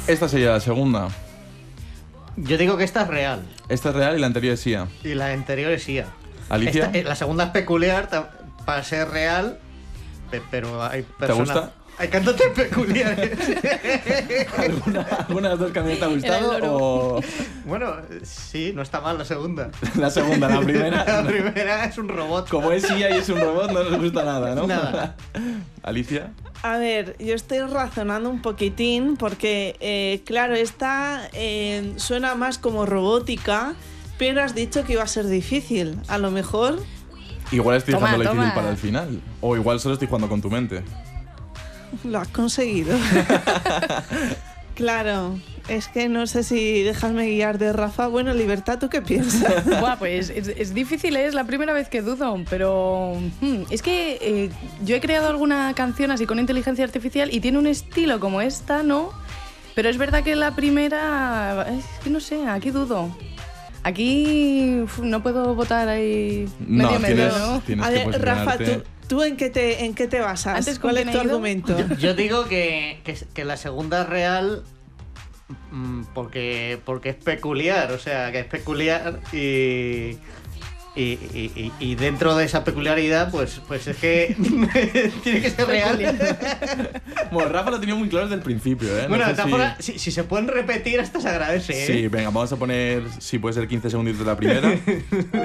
Esta sería la segunda. Yo digo que esta es real. Esta es real y la anterior es IA. Y la anterior es IA. ¿Alicia? La segunda es peculiar para ser real, pero hay personas... ¿Te gusta? Hay cantantes peculiares. ¿Alguna de las dos canciones te ha gustado o...? Bueno, sí, no está mal la segunda. La segunda, la primera... La primera es un robot. Como es IA y es un robot, no nos gusta nada, ¿no? Nada. ¿Alicia? A ver, yo estoy razonando un poquitín porque, claro, esta suena más como robótica, pero has dicho que iba a ser difícil. A lo mejor... Igual estoy dejando Toma. difícil para el final. O igual solo estoy jugando con tu mente. Lo has conseguido. Claro, es que no sé si dejarme guiar de Rafa. Bueno, Libertad, ¿tú qué piensas? Buah, pues es difícil, es la primera vez que dudo, pero es que yo he creado alguna canción así con inteligencia artificial y tiene un estilo como esta, ¿no? Pero es verdad que la primera, es que no sé, aquí dudo. Aquí no puedo votar ahí medio, ¿no? Tienes A que ver, Rafa, posicionarte. ¿tú en qué te basas? Antes, ¿con ¿Cuál es quién tu he ido? argumento? Yo digo que la segunda es real porque es peculiar, o sea, que es peculiar y dentro de esa peculiaridad, pues es que tiene que ser real. Bueno, Rafa lo tenía muy claro desde el principio, ¿eh? No Bueno, sé de todas formas, si se pueden repetir, hasta se agradece, ¿eh? Sí, venga, vamos a poner, si puede ser 15 segunditos de la primera.